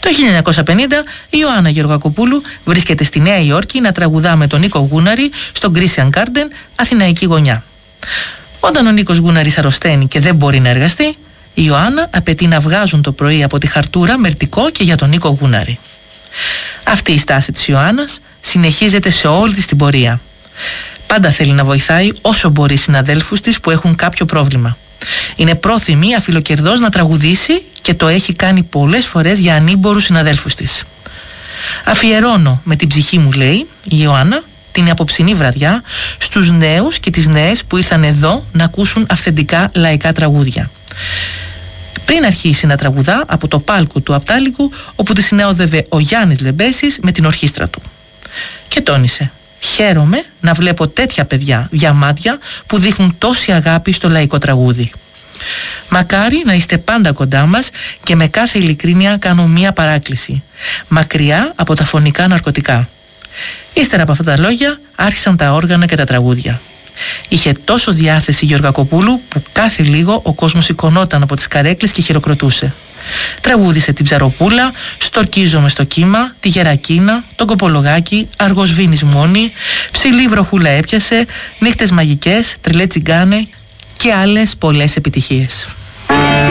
Το 1950 η Ιωάννα Γεωργακοπούλου βρίσκεται στη Νέα Υόρκη να τραγουδά με τον Νίκο Γούναρη στο Grecian Garden, Αθηναϊκή γωνιά. Όταν ο Νίκος Γούναρης αρρωσταίνει και δεν μπορεί να εργαστεί, η Ιωάννα απαιτεί να βγάζουν το πρωί από τη χαρτούρα μερτικό και για τον Νίκο Γούναρη. Αυτή η στάση της Ιωάννας συνεχίζεται σε όλη της την πορεία. Πάντα θέλει να βοηθάει όσο μπορεί συναδέλφους της που έχουν κάποιο πρόβλημα. Είναι πρόθυμη αφιλοκερδώς να τραγουδήσει και το έχει κάνει πολλές φορές για ανήμπορους συναδέλφους της. Αφιερώνω με την ψυχή μου, λέει η Ιωάννα, την απόψινή βραδιά στους νέους και τις νέες που ήρθαν εδώ να ακούσουν αυθεντικά λαϊκά τραγούδια. Πριν αρχίσει να τραγουδά από το πάλκο του Απτάλικου, όπου τη συνέοδευε ο Γιάννης Λεμπέσης με την ορχήστρα του. Και τόνισε: «Χαίρομαι να βλέπω τέτοια παιδιά διαμάτια που δείχνουν τόση αγάπη στο λαϊκό τραγούδι. Μακάρι να είστε πάντα κοντά μας και με κάθε ειλικρίνεια κάνω μία παράκληση: μακριά από τα φωνικά ναρκωτικά». Ύστερα από αυτά τα λόγια άρχισαν τα όργανα και τα τραγούδια. Είχε τόσο διάθεση η Γεωργακοπούλου που κάθε λίγο ο κόσμος σηκωνόταν από τις καρέκλες και χειροκροτούσε. Τραγούδισε την Ψαροπούλα, «Στορκίζομαι στο κύμα», τη Γερακίνα, τον Κοπολογάκη, «Αργός βίνης μόνη», «Ψηλή βροχούλα έπιασε», «Νύχτες μαγικές», «Τρελέ τσιγκάνε» και άλλες πολλές επιτυχίες.